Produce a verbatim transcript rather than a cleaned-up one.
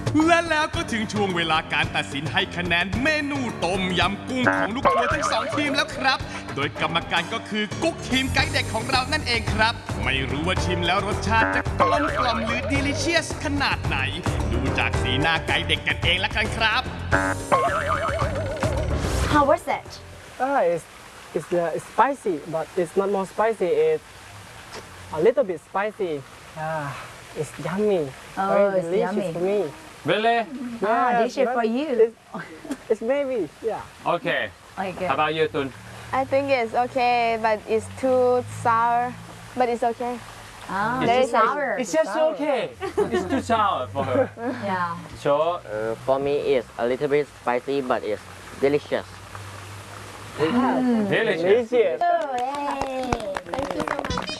และแล้วก็ถึงช่วงเวลาการตัดสินให้คะแนนเมนูต้มยำกุ้งของลูกทัวร์ทั้งสองทีมแล้วครับโดยกรรมการก็คือกุ๊กทีมไกด์เด็กของเรานั่นเองครับไม่รู้ว่าชิมแล้วรสชาติจะกลมกล่อมหรือ delicious ขนาดไหนดูจากสีหน้าไกด์เด็กกันเองละกันครับ How was it? Ah, it's it's, uh, it's spicy, but it's not more spicy. It's a little bit spicy. Ah, it's yummy. Oh, Very it's delicious yummy. for me. Really? Ah, Yeah, delicious but for you. It's, it's maybe, yeah. Okay. Okay. How about you, Tun? I think it's okay, but it's too sour. But it's okay. Ah, It's very just- sour. It's just okay. It's too sour for her. Yeah. So, Uh, for me, it's a little bit spicy, but it's delicious. delicious. Delicious. Oh, yay.